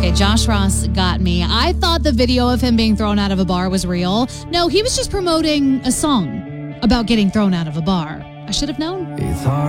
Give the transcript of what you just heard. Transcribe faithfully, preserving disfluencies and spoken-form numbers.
Okay, Josh Ross got me. I thought the video of him being thrown out of a bar was real. No, he was just promoting a song about getting thrown out of a bar. I should have known.